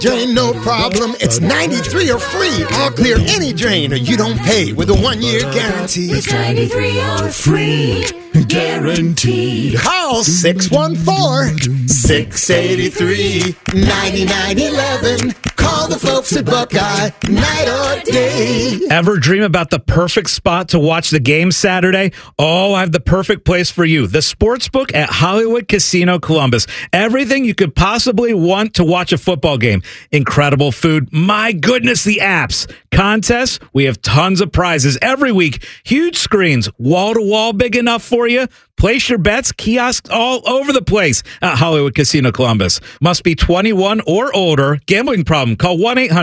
Drain no problem, it's 93 or free. I'll clear any drain or you don't pay with a 1-year guarantee. It's 93 or free, guaranteed. Call 614-683-9911. Call the folks at Buckeye, night or day. Ever dream about the perfect spot to watch the game Saturday? Oh, I have the perfect place for you. The Sportsbook at Hollywood Casino Columbus. Everything you could possibly want to watch a football game. Incredible food. My goodness, the apps. Contests. We have tons of prizes every week. Huge screens. Wall-to-wall big enough for you. Place your bets, kiosks all over the place at Hollywood Casino Columbus. Must be 21 or older. Gambling problem? Call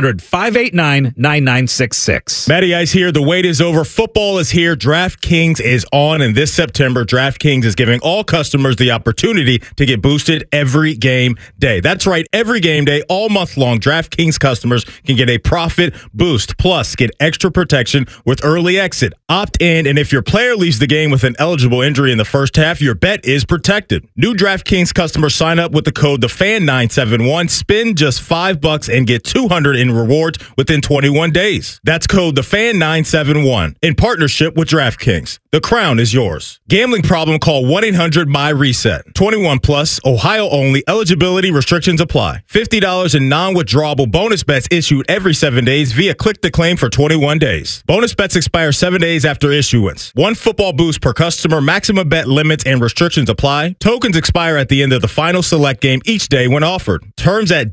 1-800-589-9966. Matty Ice here. The wait is over. Football is here. DraftKings is on. And this September, DraftKings is giving all customers the opportunity to get boosted every game day. That's right. Every game day, all month long, DraftKings customers can get a profit boost. Plus, get extra protection with early exit. Opt in, and if your player leaves the game with an eligible injury in the first half, your bet is protected. New DraftKings customers sign up with the code TheFan971, spend just $5 and get $200 in rewards within 21 days. That's code TheFan971 in partnership with DraftKings. The crown is yours. Gambling problem? Call 1-800-MY-RESET. 21 plus, Ohio only. Eligibility restrictions apply. $50 in non-withdrawable bonus bets issued every 7 days via click to claim for 21 days. Bonus bets expire 7 days after issuance. One football boost per customer. Maximum bet limits and restrictions apply. Tokens expire at the end of the final select game each day when offered. Terms at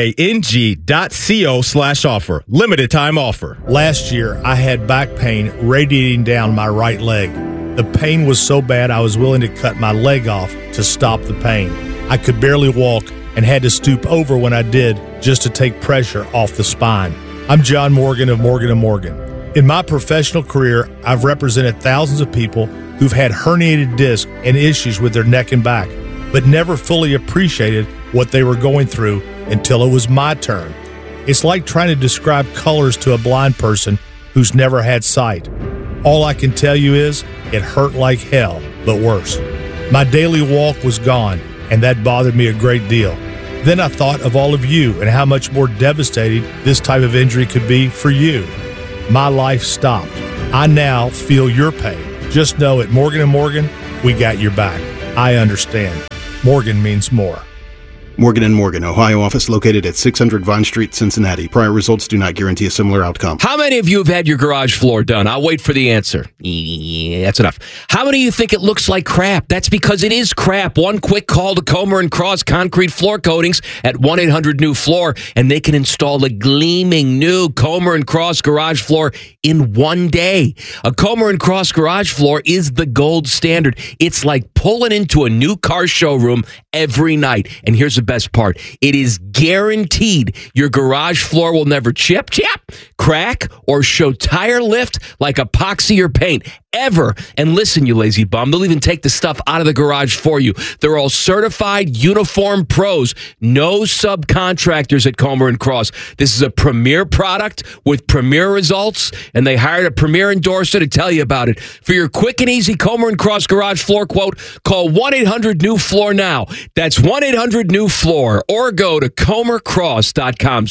dkng.co/offer. Limited time offer. Last year, I had back pain radiating down my right leg. The pain was so bad I was willing to cut my leg off to stop the pain. I could barely walk and had to stoop over when I did just to take pressure off the spine. I'm John Morgan of Morgan & Morgan. In my professional career, I've represented thousands of people who've had herniated discs and issues with their neck and back, but never fully appreciated what they were going through until it was my turn. It's like trying to describe colors to a blind person who's never had sight. All I can tell you is it hurt like hell, but worse. My daily walk was gone, and that bothered me a great deal. Then I thought of all of you and how much more devastating this type of injury could be for you. My life stopped. I now feel your pain. Just know at Morgan & Morgan, we got your back. I understand. Morgan means more. Morgan & Morgan, Ohio office located at 600 Vine Street, Cincinnati. Prior results do not guarantee a similar outcome. How many of you have had your garage floor done? I'll wait for the answer. Yeah, that's enough. How many of you think it looks like crap? That's because it is crap. One quick call to Comer & Cross Concrete Floor Coatings at 1-800-NEW-FLOOR, and they can install a gleaming new Comer & Cross garage floor in 1 day. A Comer & Cross garage floor is the gold standard. It's like pulling into a new car showroom every night. And here's the best part. It is guaranteed your garage floor will never chip, crack, or show tire lift like epoxy or paint. Ever. And listen, you lazy bum, they'll even take the stuff out of the garage for you. They're all certified uniform pros. No subcontractors at Comer & Cross. This is a premier product with premier results, and they hired a premier endorser to tell you about it. For your quick and easy Comer & Cross garage floor quote, call 1-800-NEW-FLOOR now. That's 1-800-NEW-FLOOR, or go to comercross.com,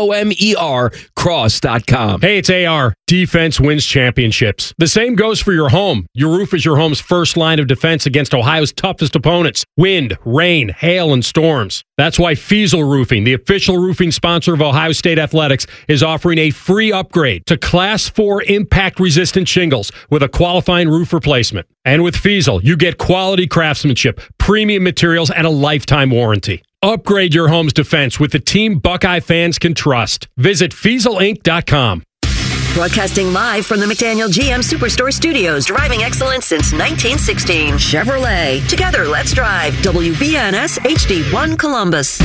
COMER cross.com. Hey, it's AR. Defense wins championships. The same goes for your home. Your roof is your home's first line of defense against Ohio's toughest opponents: wind, rain, hail, and storms. That's why Fiesel Roofing, the official roofing sponsor of Ohio State Athletics, is offering a free upgrade to Class 4 impact-resistant shingles with a qualifying roof replacement. And with Fiesel, you get quality craftsmanship, premium materials, and a lifetime warranty. Upgrade your home's defense with the team Buckeye fans can trust. Visit FieselInc.com. Broadcasting live from the McDaniel GM Superstore Studios, driving excellence since 1916. Chevrolet. Together, let's drive. WBNS HD1 Columbus.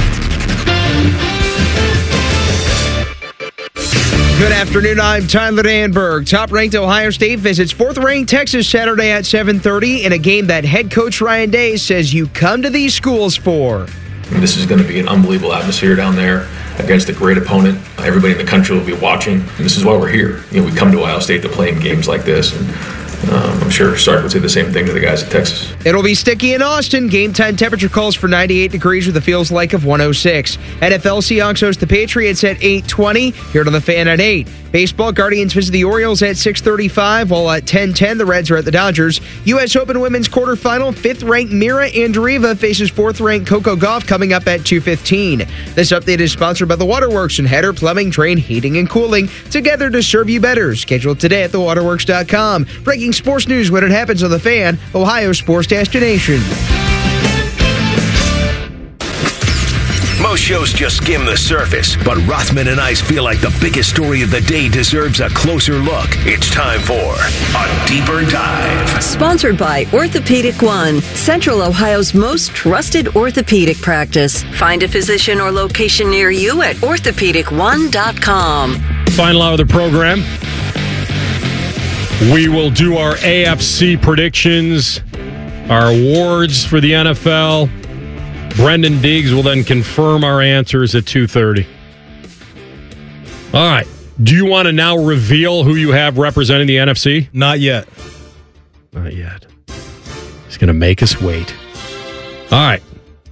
Good afternoon. I'm Tyler Danberg. Top-ranked Ohio State visits fourth-ranked Texas Saturday at 7:30 in a game that head coach Ryan Day says you come to these schools for. This is going to be an unbelievable atmosphere down there against a great opponent. Everybody in the country will be watching, and this is why we're here. We come to Ohio State to play in games like this, and I'm sure Sark would say the same thing to the guys at Texas. It'll be sticky in Austin. Game time temperature calls for 98 degrees with a feels like of 106. NFL Seahawks host the Patriots at 8:20. Here to the Fan at 8. Baseball, Guardians visit the Orioles at 6:35, while at 10:10 the Reds are at the Dodgers. U.S. Open women's quarterfinal, 5th-ranked Mira Andreeva faces 4th-ranked Coco Gauff coming up at 2:15. This update is sponsored by The Waterworks and Header Plumbing, Drain, Heating, and Cooling, together to serve you better. Scheduled today at thewaterworks.com. Breaking sports news when it happens on The Fan, Ohio sports destination. Most shows just skim the surface, but Rothman and I feel like the biggest story of the day deserves a closer look. It's time for A Deeper Dive. Sponsored by Orthopedic One, Central Ohio's most trusted orthopedic practice. Find a physician or location near you at orthopedic1.com. Final hour of the program. We will do our AFC predictions, our awards for the NFL. Brendan Diggs will then confirm our answers at 2:30. All right. Do you want to now reveal who you have representing the NFC? Not yet. Not yet. He's going to make us wait. All right.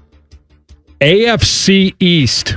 AFC East.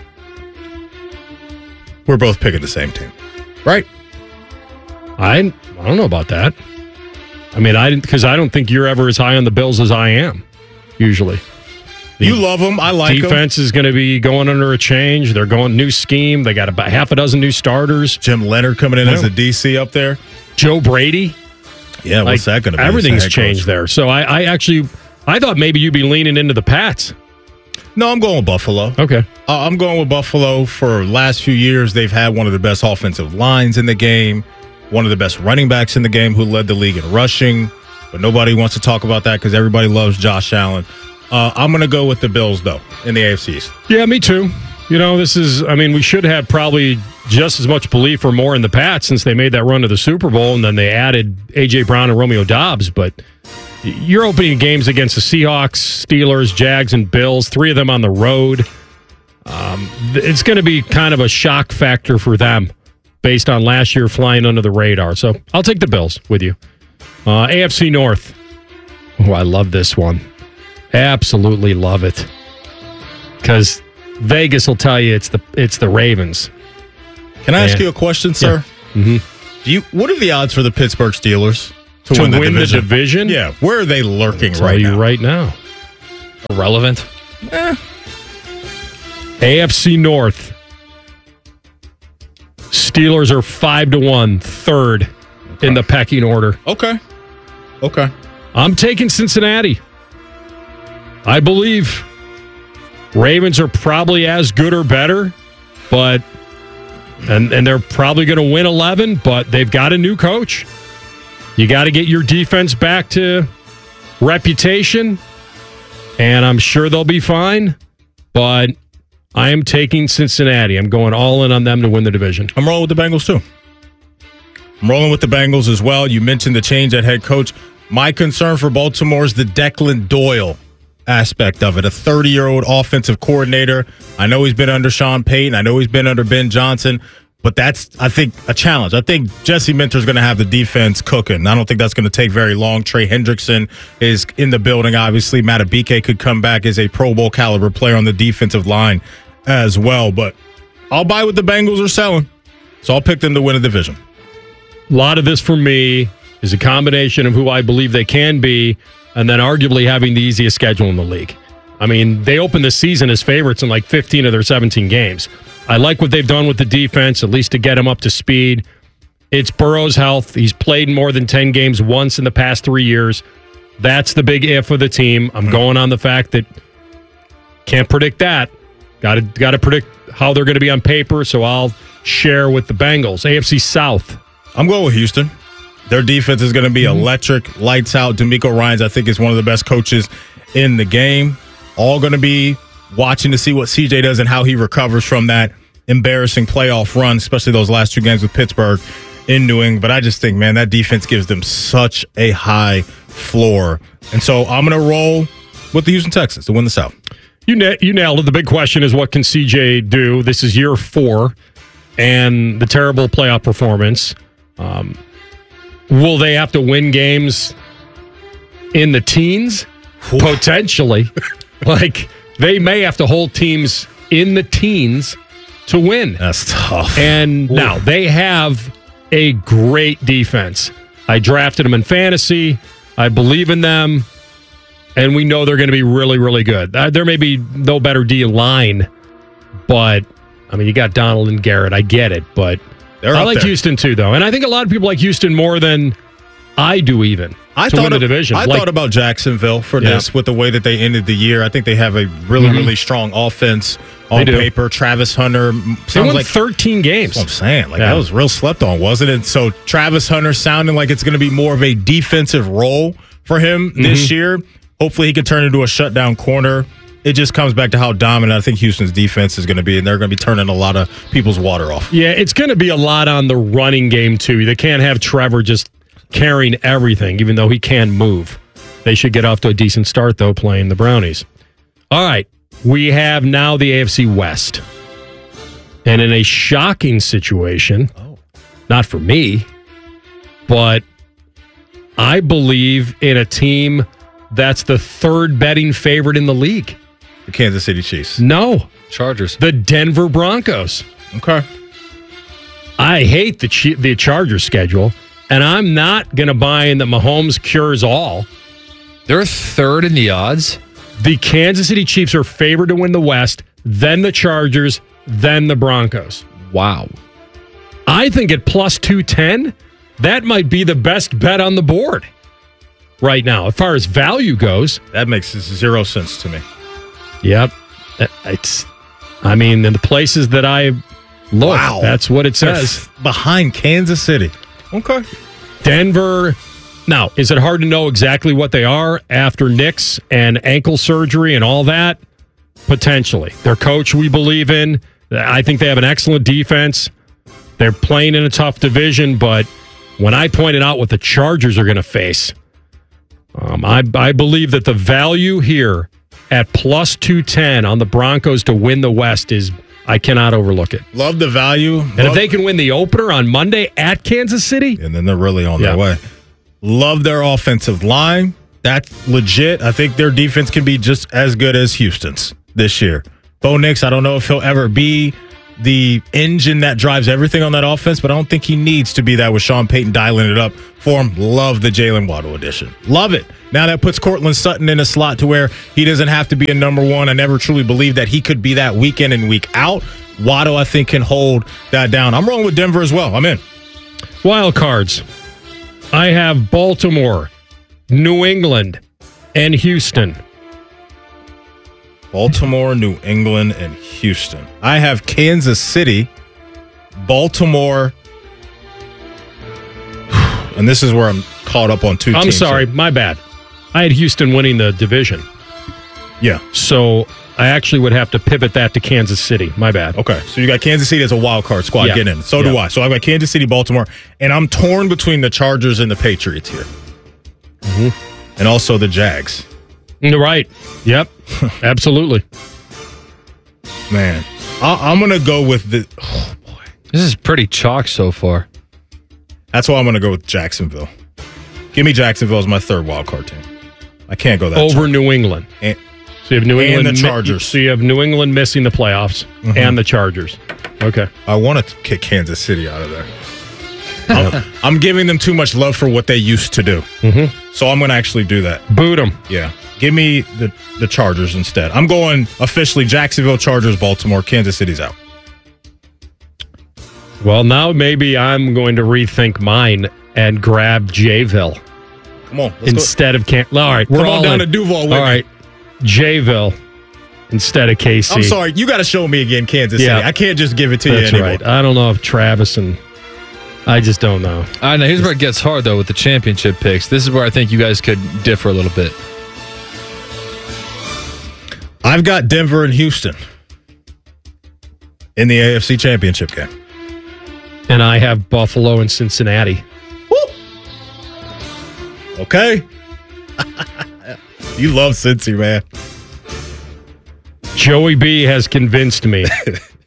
We're both picking the same team, right? I don't know about that. I mean, because I don't think you're ever as high on the Bills as I am, usually. You love them. I like them. Defense is going to be going under a change. They're going new scheme. They got about half a dozen new starters. Jim Leonard coming in as a DC up there. Joe Brady. Yeah, what's that going to be? Everything's changed there. So I thought maybe you'd be leaning into the Pats. No, I'm going with Buffalo. Okay. I'm going with Buffalo. For last few years, they've had one of the best offensive lines in the game, one of the best running backs in the game who led the league in rushing. But nobody wants to talk about that because everybody loves Josh Allen. I'm going to go with the Bills, though, in the AFC East. Yeah, me too. You know, we should have probably just as much belief or more in the Pats since they made that run to the Super Bowl, and then they added A.J. Brown and Romeo Doubs. But you're opening games against the Seahawks, Steelers, Jags, and Bills, 3 of them on the road. It's going to be kind of a shock factor for them based on last year flying under the radar. So I'll take the Bills with you. AFC North. Oh, I love this one. Absolutely love it. Because Vegas will tell you it's the Ravens. Can I ask you a question, sir? Yeah. Mm-hmm. What are the odds for the Pittsburgh Steelers to win the division? Yeah, where are they lurking right now? Irrelevant. AFC North. Steelers are 5-1, third in the pecking order. Okay. I'm taking Cincinnati. I believe Ravens are probably as good or better, but and they're probably going to win 11, but they've got a new coach. You got to get your defense back to reputation, and I'm sure they'll be fine, but I am taking Cincinnati. I'm going all in on them to win the division. I'm rolling with the Bengals, too. I'm rolling with the Bengals as well. You mentioned the change at head coach. My concern for Baltimore is the Declan Doyle aspect of it. A 30-year-old offensive coordinator. I know he's been under Sean Payton. I know he's been under Ben Johnson. But that's, I think, a challenge. I think Jesse Minter's going to have the defense cooking. I don't think that's going to take very long. Trey Hendrickson is in the building, obviously. Matabike could come back as a Pro Bowl caliber player on the defensive line as well. But I'll buy what the Bengals are selling. So I'll pick them to win a division. A lot of this for me is a combination of who I believe they can be and then arguably having the easiest schedule in the league. I mean, they opened the season as favorites in like 15 of their 17 games. I like what they've done with the defense, at least to get him up to speed. It's Burrow's health. He's played more than 10 games once in the past 3 years. That's the big if of the team. I'm going on the fact that can't predict that. Got to predict how they're going to be on paper, so I'll share with the Bengals. AFC South. I'm going with Houston. Their defense is going to be electric, lights out. DeMeco Ryans, I think, is one of the best coaches in the game. All going to be watching to see what CJ does and how he recovers from that embarrassing playoff run, especially those last 2 games with Pittsburgh in New England. But I just think, man, that defense gives them such a high floor. And so I'm going to roll with the Houston Texans to win the South. You nailed it. The big question is, what can CJ do? This is year 4, and the terrible playoff performance. Will they have to win games in the teens? Potentially. Like, they may have to hold teams in the teens to win. That's tough. And now they have a great defense. I drafted them in fantasy. I believe in them. And we know they're going to be really, really good. There may be no better D line, but, I mean, you got Donald and Garrett. I get it, but I like Houston too, though. And I think a lot of people like Houston more than I do even. I thought about Jacksonville for this with the way that they ended the year. I think they have a really, really strong offense on paper. Travis Hunter sounds like 13 games. That's what I'm saying. That was real slept on, wasn't it? So Travis Hunter sounding like it's going to be more of a defensive role for him this year. Hopefully he can turn into a shutdown corner. It just comes back to how dominant I think Houston's defense is going to be, and they're going to be turning a lot of people's water off. Yeah, it's going to be a lot on the running game, too. They can't have Trevor just carrying everything, even though he can move. They should get off to a decent start, though, playing the Brownies. All right, we have now the AFC West. And in a shocking situation, not for me, but I believe in a team that's the third betting favorite in the league. The Kansas City Chiefs. No. Chargers. The Denver Broncos. Okay. I hate the Chargers schedule, and I'm not going to buy in that Mahomes cures all. They're third in the odds. The Kansas City Chiefs are favored to win the West, then the Chargers, then the Broncos. Wow. I think at plus 210, that might be the best bet on the board right now. As far as value goes. That makes zero sense to me. Yep. In the places that I look, that's what it says. Behind Kansas City. Okay. Denver. Now, is it hard to know exactly what they are after Knicks and ankle surgery and all that? Potentially. Their coach we believe in. I think they have an excellent defense. They're playing in a tough division, but when I pointed out what the Chargers are going to face, I believe that the value here at plus 210 on the Broncos to win the West I cannot overlook it. Love the value. And if they can win the opener on Monday at Kansas City. And then they're really on their way. Love their offensive line. That's legit. I think their defense can be just as good as Houston's this year. Bo Nix, I don't know if he'll ever be the engine that drives everything on that offense, but I don't think he needs to be that with Sean Payton dialing it up for him. Love the Jalen Waddle edition. Love it. Now that puts Cortland Sutton in a slot to where he doesn't have to be a number one. I never truly believed that he could be that week in and week out. Waddle, I think, can hold that down. I'm rolling with Denver as well. I'm in. Wild cards. I have Baltimore, New England, and Houston. Baltimore, New England, and Houston. I have Kansas City, Baltimore, and this is where I'm caught up on two teams. I'm sorry, my bad. I had Houston winning the division. Yeah. So I actually would have to pivot that to Kansas City. My bad. Okay, so you got Kansas City as a wild card squad getting in. So do I. So I've got Kansas City, Baltimore, and I'm torn between the Chargers and the Patriots here. And also the Jags. Right. Yep. Absolutely. Man, I'm going to go with the... Oh, boy. This is pretty chalk so far. That's why I'm going to go with Jacksonville. Give me Jacksonville as my third wild card team. I can't go that over chalk. New England. And, so you have New England and the Chargers. So you have New England missing the playoffs and the Chargers. Okay. I want to kick Kansas City out of there. I'm giving them too much love for what they used to do. So I'm going to actually do that. Boot them. Yeah. Give me the Chargers instead. I'm going officially Jacksonville, Chargers, Baltimore. Kansas City's out. Well, now maybe I'm going to rethink mine and grab Jayville. Come on. Instead of All right. We're all down to Duval with All right. Jayville instead of KC. I'm sorry. You got to show me again, Kansas City. I can't just give it to you That's anymore. Right. I don't know if Travis and... I just don't know. I know. Here's where it gets hard, though, with the championship picks. This is where I think you guys could differ a little bit. I've got Denver and Houston in the AFC Championship game. And I have Buffalo and Cincinnati. Woo! Okay. You love Cincy, man. Joey B has convinced me.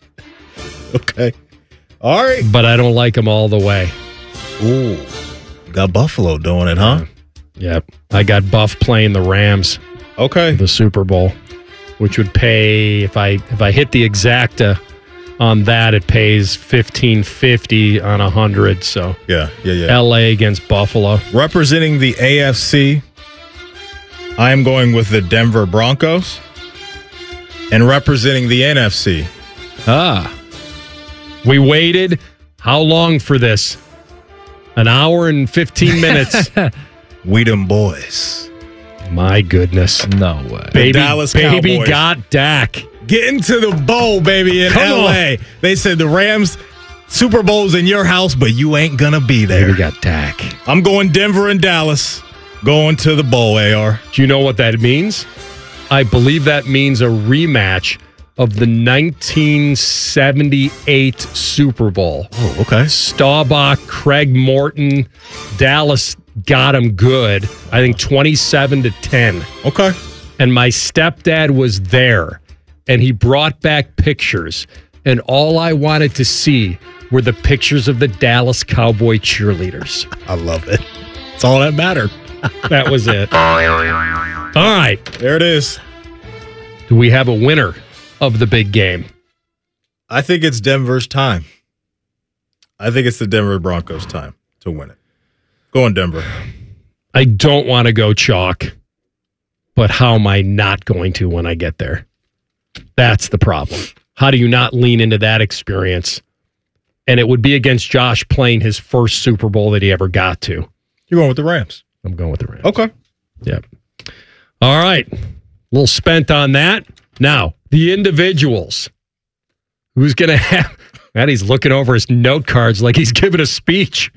Okay. All right. But I don't like him all the way. Ooh. Got Buffalo doing it, huh? Yep. I got Buff playing the Rams. Okay. The Super Bowl, which would pay, if I hit the exacta on that, it pays $15.50 on 100. So yeah. LA against Buffalo. Representing the AFC, I am going with the Denver Broncos. And representing the NFC. We waited how long for this? An hour and 15 minutes. We them boys. My goodness. No way. The Dallas Cowboys. Baby got Dak. Getting to the bowl, baby, in LA. They said the Rams Super Bowl's in your house, but you ain't gonna be there. Baby got Dak. I'm going Denver and Dallas. Going to the bowl, AR. Do you know what that means? I believe that means a rematch of the 1978 Super Bowl. Oh, okay. Staubach, Craig Morton, Dallas got him good. I think 27-10. Okay. And my stepdad was there, and he brought back pictures, and all I wanted to see were the pictures of the Dallas Cowboy cheerleaders. I love it. That's all that mattered. That was it. All right. There it is. Do we have a winner of the big game? I think it's Denver's time. I think it's the Denver Broncos' time to win it. Go on, Denver. I don't want to go chalk, but how am I not going to when I get there? That's the problem. How do you not lean into that experience? And it would be against Josh playing his first Super Bowl that he ever got to. You're going with the Rams. I'm going with the Rams. Okay. Yep. All right. A little spent on that. Now, the individuals. Who's going to have... Maddie's looking over his note cards like he's giving a speech.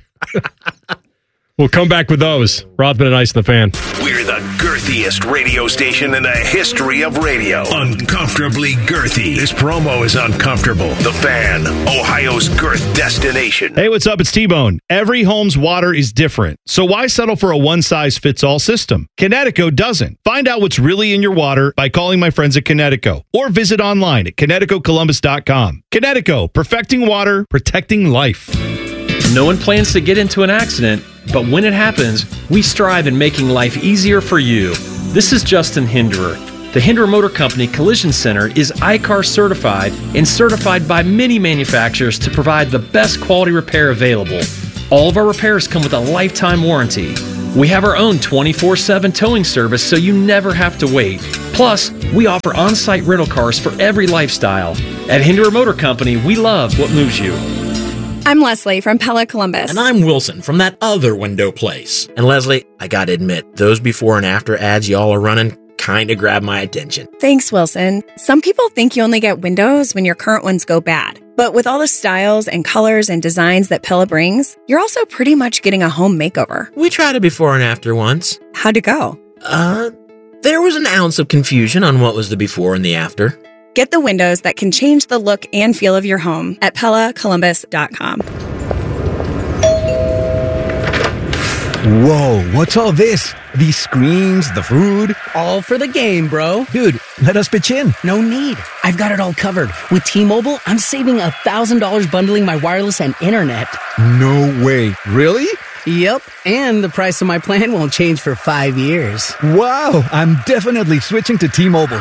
We'll come back with those. Rothman and Ice and the Fan. We're the girthiest radio station in the history of radio. Uncomfortably girthy. This promo is uncomfortable. The Fan, Ohio's girth destination. Hey, what's up? It's T-Bone. Every home's water is different, so why settle for a one-size-fits-all system? Connecticut doesn't. Find out what's really in your water by calling my friends at Connecticut or visit online at ConnecticutColumbus.com. Connecticut, perfecting water, protecting life. No one plans to get into an accident, but when it happens, we strive in making life easier for you. This is Justin Hinderer. The Hinderer Motor Company Collision Center is ICAR certified and certified by many manufacturers to provide the best quality repair available. All of our repairs come with a lifetime warranty. We have our own 24/7 towing service so you never have to wait. Plus, we offer on-site rental cars for every lifestyle. At Hinderer Motor Company, we love what moves you. I'm Leslie from Pella Columbus. And I'm Wilson from that other window place. And Leslie, I gotta admit, those before and after ads y'all are running kinda grab my attention. Thanks, Wilson. Some people think you only get windows when your current ones go bad. But with all the styles and colors and designs that Pella brings, you're also pretty much getting a home makeover. We tried a before and after once. How'd it go? There was an ounce of confusion on what was the before and the after. Get the windows that can change the look and feel of your home at PellaColumbus.com. Whoa, what's all this? These screens, the food? All for the game, bro. Dude, let us pitch in. No need. I've got it all covered. With T-Mobile, I'm saving $1,000 bundling my wireless and internet. No way. Really? Yep, and the price of my plan won't change for 5 years. Wow, I'm definitely switching to T-Mobile.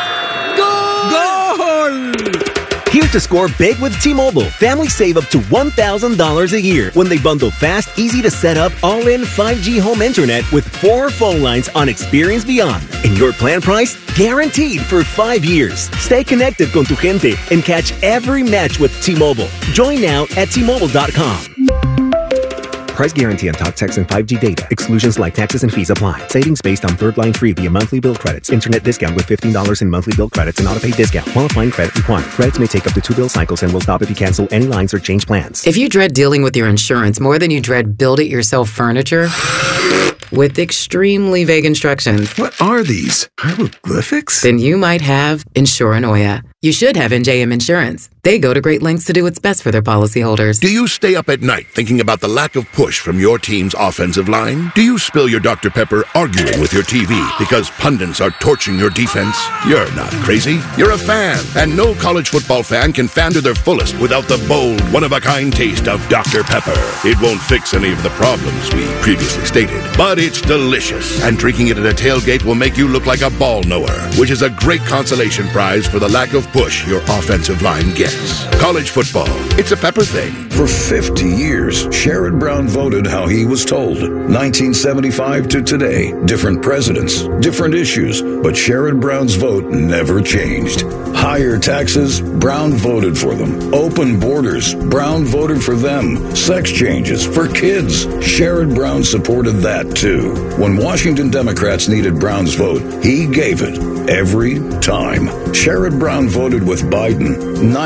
Here to score big with T-Mobile. Families save up to $1,000 a year when they bundle fast, easy to set up, all-in 5G home internet with 4 phone lines on Experience Beyond. And your plan price? Guaranteed for 5 years. Stay connected con tu gente and catch every match with T-Mobile. Join now at T-Mobile.com. Price guarantee on talk, text, and 5G data. Exclusions like taxes and fees apply. Savings based on third line free via monthly bill credits. Internet discount with $15 in monthly bill credits and auto-pay discount. Qualifying credit required. Credits may take up to 2 bill cycles and will stop if you cancel any lines or change plans. If you dread dealing with your insurance more than you dread build-it-yourself furniture, with extremely vague instructions. What are these? Hieroglyphics? Then you might have Insuranoia. You should have NJM Insurance. They go to great lengths to do what's best for their policyholders. Do you stay up at night thinking about the lack of push from your team's offensive line? Do you spill your Dr. Pepper arguing with your TV because pundits are torching your defense? You're not crazy. You're a fan. And no college football fan can fan to their fullest without the bold, one-of-a-kind taste of Dr. Pepper. It won't fix any of the problems we previously stated, but it's delicious. And drinking it at a tailgate will make you look like a ball knower, which is a great consolation prize for the lack of push your offensive line gets. College football, it's a Pepper thing. For 50 years, Sherrod Brown voted how he was told. 1975 to today, different presidents, different issues, but Sherrod Brown's vote never changed. Higher taxes, Brown voted for them. Open borders, Brown voted for them. Sex changes for kids, Sherrod Brown supported that too. When Washington Democrats needed Brown's vote, he gave it every time. Sherrod Brown voted with Biden,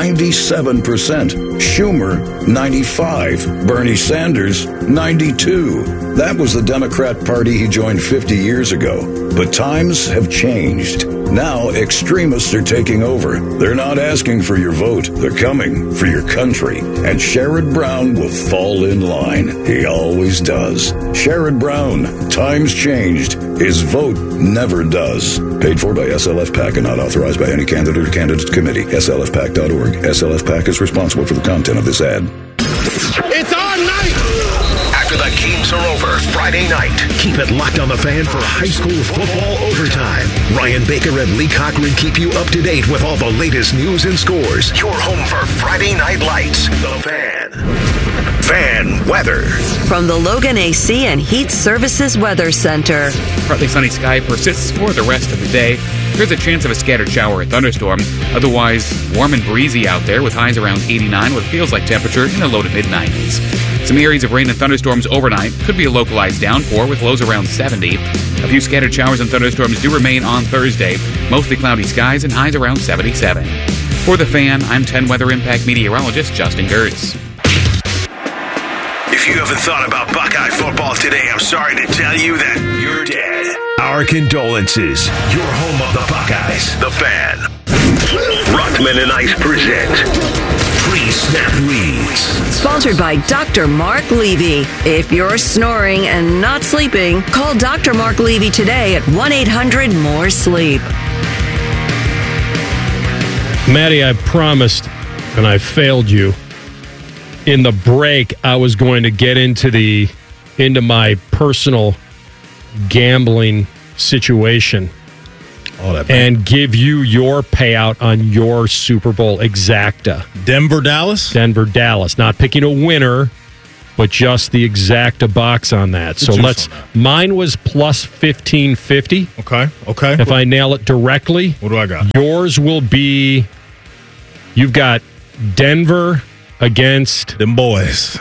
97%. Schumer, 95. Bernie Sanders, 92. That was the Democrat Party he joined 50 years ago. But times have changed. Now extremists are taking over. They're not asking for your vote. They're coming for your country. And Sherrod Brown will fall in line. He always does. Sherrod Brown, times changed. His vote never does. Paid for by SLF PAC and not authorized by any candidate or candidates committee. SLFPAC.org. SLF PAC is responsible for the content of this ad. It's our night! After the games are over Friday night, keep it locked on the Fan for high school football overtime. Ryan Baker and Lee Cochran keep you up to date with all the latest news and scores. Your home for Friday Night Lights. The Fan. Fan weather. From the Logan AC and Heat Services Weather Center. Partly sunny sky persists for the rest of the day. There's a chance of a scattered shower or thunderstorm. Otherwise, warm and breezy out there with highs around 89, what feels like temperature in the low to mid-90s. Some areas of rain and thunderstorms overnight. Could be a localized downpour with lows around 70. A few scattered showers and thunderstorms do remain on Thursday. Mostly cloudy skies and highs around 77. For The Fan, I'm 10 Weather Impact meteorologist Justin Gertz. If you haven't thought about Buckeye football today, I'm sorry to tell you that you're dead. Our condolences. Your home of the Buckeyes. The Fan. Rothman and Ice present Pre-Snap Reads. Sponsored by Dr. Mark Levy. If you're snoring and not sleeping, call Dr. Mark Levy today at 1-800-MORE-SLEEP. Maddie, I promised, and I failed you. In the break, I was going to get into my personal gambling situation and give you your payout on your Super Bowl exacta. Denver, Dallas? Denver, Dallas. Not picking a winner, but just the exacta box on that. So mine was plus 1550. Okay. If I nail it directly. What do I got? Yours will be, you've got Denver against them boys.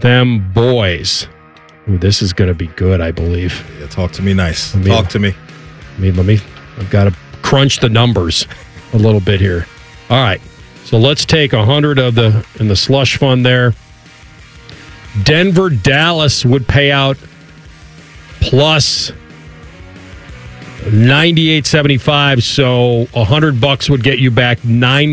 Ooh, this is going to be good, I believe. Yeah, talk to me nice. Talk to me. Let me. I've got to crunch the numbers a little bit here. All right. So let's take 100 in the slush fund there. Denver, Dallas would pay out plus 98.75, so $100 would get you back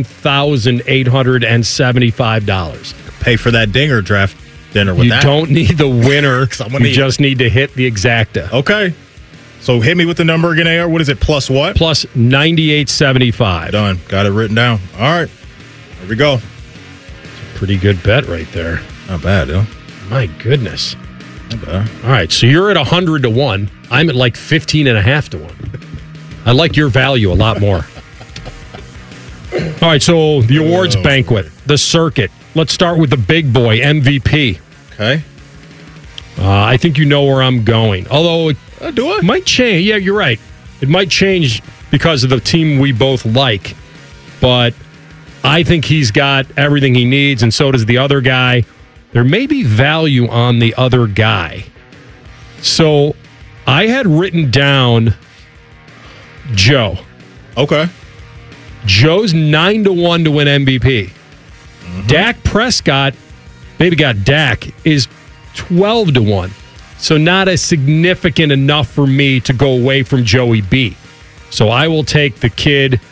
$9,875. Pay for that dinger draft dinner with that. You don't need the winner. You just need to hit the exacta. Okay. So hit me with the number again, AR. What is it? Plus what? Plus 98.75. Done. Got it written down. All right. Here we go. It's a pretty good bet right there. Not bad, huh? My goodness. Not bad. All right. So you're at 100 to 1. I'm at like 15.5 to 1. I like your value a lot more. All right. So the awards banquet, the circuit. Let's start with the big boy, MVP. Okay. I think you know where I'm going. Although do I? It might change. Yeah, you're right. It might change because of the team we both like. But I think he's got everything he needs, and so does the other guy. There may be value on the other guy. So I had written down Joe. Okay. Joe's 9 to 1 to win MVP. Mm-hmm. Dak Prescott, maybe got Dak, is 12 to 1. So not as significant enough for me to go away from Joey B. So I will take the kid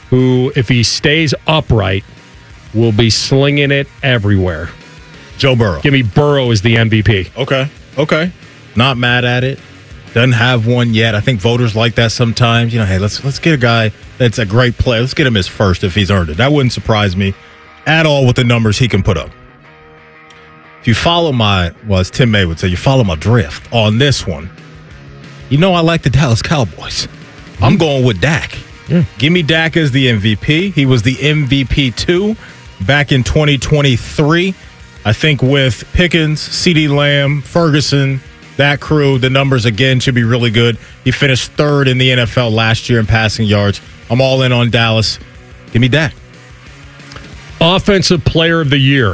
who, if he stays upright, will be slinging it everywhere. Joe Burrow. Give me Burrow as the MVP. Okay. Not mad at it. Doesn't have one yet. I think voters like that sometimes. Hey, let's get a guy that's a great player. Let's get him his first if he's earned it. That wouldn't surprise me at all with the numbers he can put up. If you follow as Tim May would say, you follow my drift on this one. I like the Dallas Cowboys. I'm going with Dak. Give me Dak as the MVP. He was the MVP too back in 2023. I think with Pickens, CeeDee Lamb, Ferguson, that crew, the numbers again should be really good. He finished third in the NFL last year in passing yards. I'm all in on Dallas. Give me Dak. Offensive Player of the Year.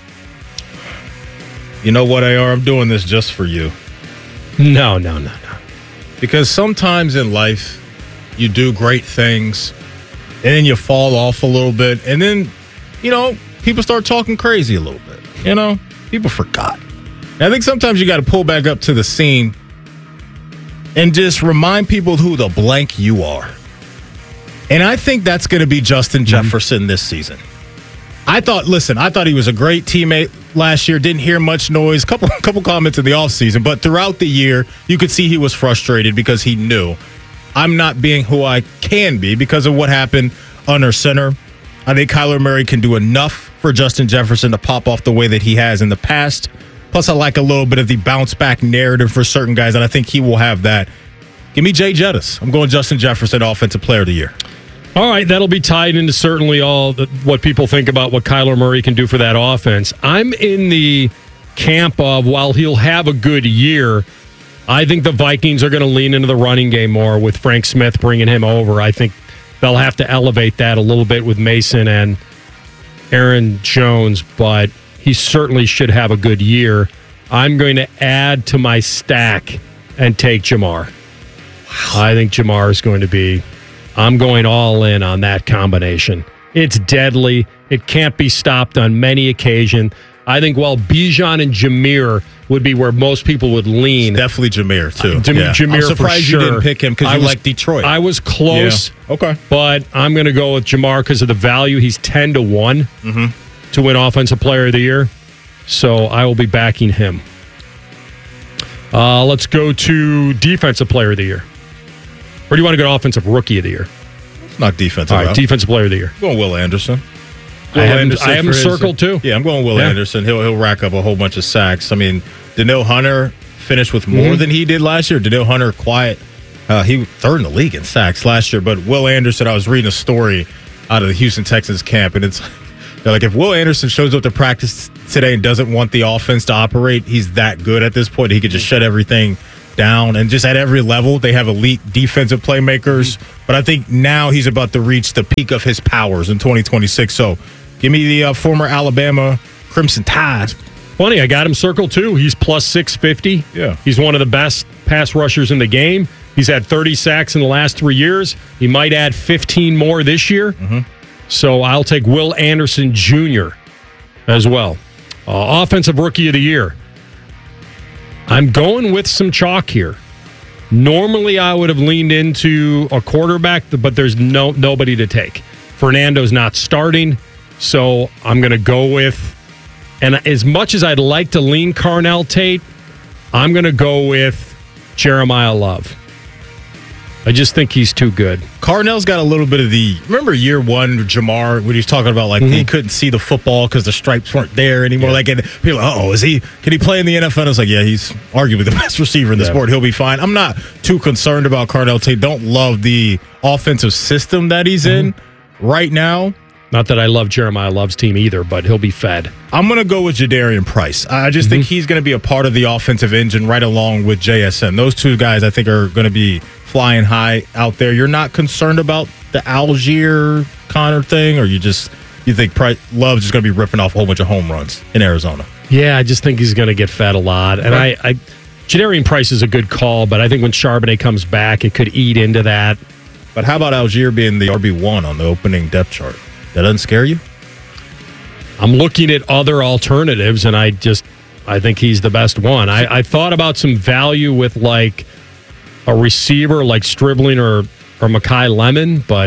You know what, AR? I'm doing this just for you. No. Because sometimes in life, you do great things, and then you fall off a little bit, and then, people start talking crazy a little bit. People forgot. And I think sometimes you got to pull back up to the scene and just remind people who the blank you are. And I think that's going to be Justin Jefferson this season. I thought he was a great teammate last year. Didn't hear much noise. Couple comments in the offseason, but throughout the year, you could see he was frustrated because he knew I'm not being who I can be because of what happened under center. I think Kyler Murray can do enough for Justin Jefferson to pop off the way that he has in the past. Plus, I like a little bit of the bounce-back narrative for certain guys, and I think he will have that. Give me Jay Jettis. I'm going Justin Jefferson, Offensive Player of the Year. All right, that'll be tied into certainly what people think about what Kyler Murray can do for that offense. I'm in the camp of, while he'll have a good year, I think the Vikings are going to lean into the running game more with Frank Smith bringing him over. I think they'll have to elevate that a little bit with Mason and Aaron Jones, but he certainly should have a good year. I'm going to add to my stack and take Jamar. I think Jamar is going to be... I'm going all in on that combination. It's deadly. It can't be stopped on many occasions. I think while Bijan and Jameer would be where most people would lean. It's definitely Jameer, too. Jameer, I'm surprised for sure. You didn't pick him because you like Detroit. I was close. Yeah. Okay. But I'm going to go with Jamar because of the value. He's 10-1 to win Offensive Player of the Year. So I will be backing him. Let's go to Defensive Player of the Year. Or do you want to go to Offensive Rookie of the Year? It's not defensive. All right, Defensive Player of the Year. I'm going Will Anderson. I have him circled too. Yeah, I'm going Will Anderson. He'll rack up a whole bunch of sacks. I mean, Danielle Hunter finished with more than he did last year. Danielle Hunter, quiet. He third in the league in sacks last year. But Will Anderson, I was reading a story out of the Houston Texans camp, and it's like if Will Anderson shows up to practice today and doesn't want the offense to operate, he's that good at this point. He could just shut everything down, and just at every level they have elite defensive playmakers. But I think now he's about to reach the peak of his powers in 2026. So give me the former Alabama Crimson Tide. Funny, I got him circled too. He's plus 650. Yeah, he's one of the best pass rushers in the game. He's had 30 sacks in the last 3 years. He might add 15 more this year. So I'll take Will Anderson Jr. as well. Offensive Rookie of the Year. I'm going with some chalk here. Normally, I would have leaned into a quarterback, but there's nobody to take. Fernando's not starting, so I'm going to go with, and as much as I'd like to lean Carnell Tate, I'm going to go with Jeremiah Love. I just think he's too good. Carnell's got a little bit of the... Remember year one, Jamar, when he was talking about he couldn't see the football because the stripes weren't there anymore. Yeah. And people are like, can he play in the NFL? I was like, yeah, he's arguably the best receiver in the sport. He'll be fine. I'm not too concerned about Carnell Tate. Don't love the offensive system that he's in right now. Not that I love Jeremiah Love's team either, but he'll be fed. I'm going to go with Jadarian Price. I just think he's going to be a part of the offensive engine right along with JSN. Those two guys I think are going to be flying high out there. You're not concerned about the Algier Connor thing, or you think Love's just going to be ripping off a whole bunch of home runs in Arizona? Yeah, I just think he's going to get fed a lot. And I Jadarian Price is a good call, but I think when Charbonnet comes back, it could eat into that. But how about Algier being the RB1 on the opening depth chart? That doesn't scare you? I'm looking at other alternatives, and I think he's the best one. I thought about some value with like a receiver like Stribling or Mekhi Lemon, but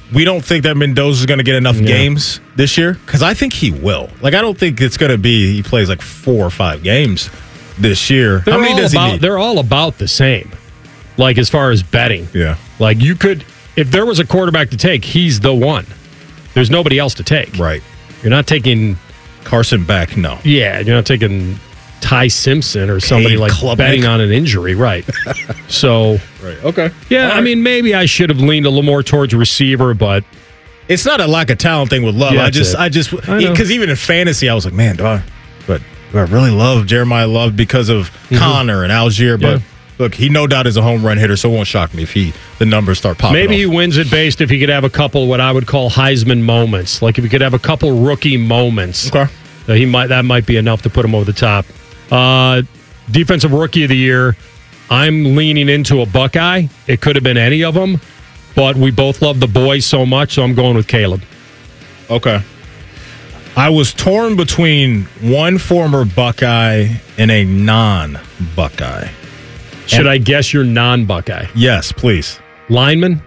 we don't think that Mendoza is going to get enough games this year, because I think he will. Like, I don't think it's going to be he plays like 4 or 5 games this year. How many does he need? They're all about the same, like as far as betting. Yeah. Like you could, if there was a quarterback to take, he's the one. There's nobody else to take. Right. You're not taking Carson Beck, no. Yeah, you're not taking Ty Simpson or somebody like betting on an injury, right? So, right. Okay. Yeah, I mean, maybe I should have leaned a little more towards receiver, but it's not a lack of talent thing with Love. Yeah, I just know. because even in fantasy, I was like, man, do I really love Jeremiah Love because of Connor and Algier? But look, he no doubt is a home run hitter, so it won't shock me if the numbers start popping. Maybe off. he wins it based if he could have a couple what I would call Heisman moments. Like if he could have a couple rookie moments. Okay. That might be enough to put him over the top. Defensive Rookie of the Year, I'm leaning into a Buckeye. It could have been any of them, but we both love the boys so much, so I'm going with Caleb. Okay. I was torn between one former Buckeye and a non-Buckeye. Should I guess you're non-Buckeye? Yes, please. Lineman?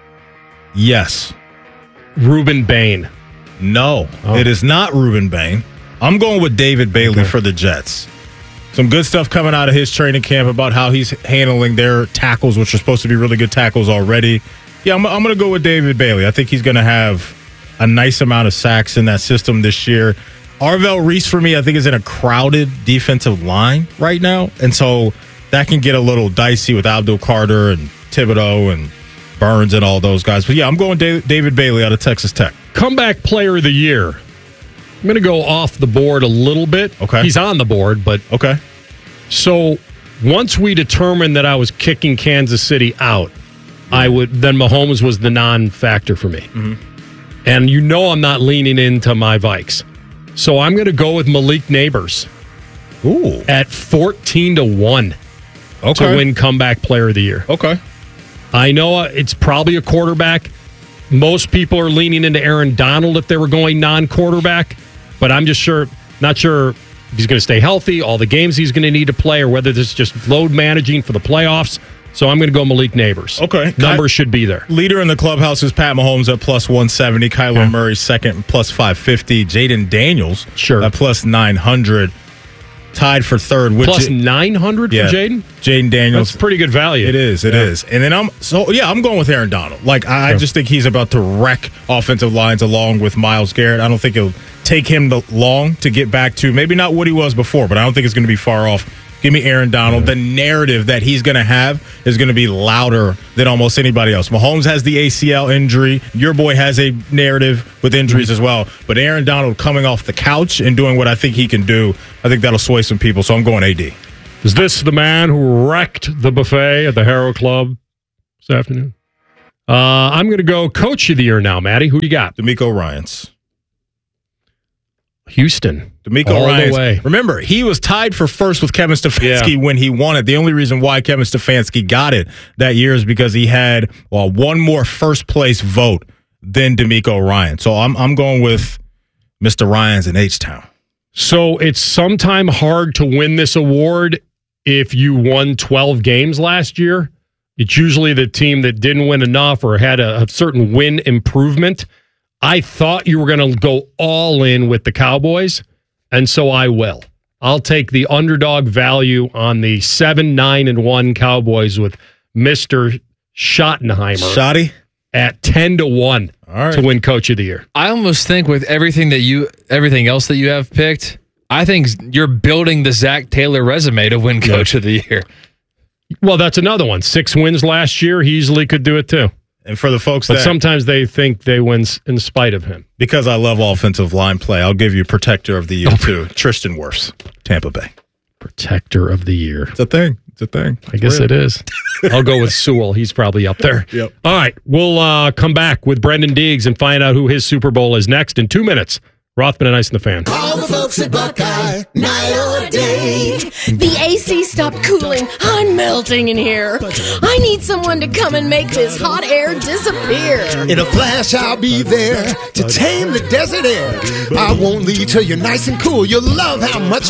Yes. Ruben Bain? No, It is not Ruben Bain. I'm going with David Bailey for the Jets. Some good stuff coming out of his training camp about how he's handling their tackles, which are supposed to be really good tackles already. Yeah, I'm going to go with David Bailey. I think he's going to have a nice amount of sacks in that system this year. Arvell Reese, for me, I think is in a crowded defensive line right now. And so that can get a little dicey with Abdul Carter and Thibodeau and Burns and all those guys. But yeah, I'm going David Bailey out of Texas Tech. Comeback Player of the Year. I'm going to go off the board a little bit. Okay. He's on the board, but... Okay. So once we determined that I was kicking Kansas City out, then Mahomes was the non-factor for me. Mm-hmm. And you know I'm not leaning into my Vikes. So I'm going to go with Malik Neighbors. Ooh. At 14-1 to win Comeback Player of the Year. Okay. I know it's probably a quarterback. Most people are leaning into Aaron Donald if they were going non-quarterback. But I'm just not sure if he's going to stay healthy, all the games he's going to need to play, or whether this is just load managing for the playoffs. So I'm going to go Malik Neighbors. Okay. Numbers should be there. Leader in the clubhouse is Pat Mahomes at plus 170. Kyler Murray second, plus 550. Jaden Daniels at plus 900. Tied for third. Plus 900 for Jaden? Jaden Daniels. That's pretty good value. It is. It is. And then I'm going with Aaron Donald. Like, I just think he's about to wreck offensive lines along with Myles Garrett. I don't think it'll take him long to get back to maybe not what he was before, but I don't think it's going to be far off. Give me Aaron Donald. The narrative that he's going to have is going to be louder than almost anybody else. Mahomes has the ACL injury. Your boy has a narrative with injuries as well. But Aaron Donald coming off the couch and doing what I think he can do, I think that'll sway some people. So I'm going AD. Is this the man who wrecked the buffet at the Harrow Club this afternoon? I'm going to go Coach of the Year now, Maddie. Who do you got? DeMeco Ryans. Houston. DeMeco Ryans. Remember, he was tied for first with Kevin Stefanski when he won it. The only reason why Kevin Stefanski got it that year is because he had one more first place vote than DeMeco Ryans. So I'm going with Mr. Ryans in H-Town. So it's sometime hard to win this award if you won 12 games last year. It's usually the team that didn't win enough or had a certain win improvement. I thought you were going to go all in with the Cowboys, and so I will. I'll take the underdog value on the 7-9-1 Cowboys with Mr. Schottenheimer. Shotty? At 10-1 to win Coach of the Year. I almost think with everything else that you have picked, I think you're building the Zach Taylor resume to win Coach of the Year. Well, that's another one. 6 wins last year. He easily could do it too. And for the folks but sometimes they think they win in spite of him. Because I love offensive line play, I'll give you Protector of the Year too. Tristan Wirfs, Tampa Bay. Protector of the Year. It's a thing. It's a thing. I guess it is. I'll go with Sewell. He's probably up there. Yep. All right. We'll come back with Brendan Deegs and find out who his Super Bowl is next in 2 minutes. Rothman and Ice and the Fan. Call the folks at Buckeye, night or day. The AC stopped cooling. I'm melting in here. I need someone to come and make this hot air disappear. In a flash, I'll be there to tame the desert air. I won't leave till you're nice and cool. You'll love how much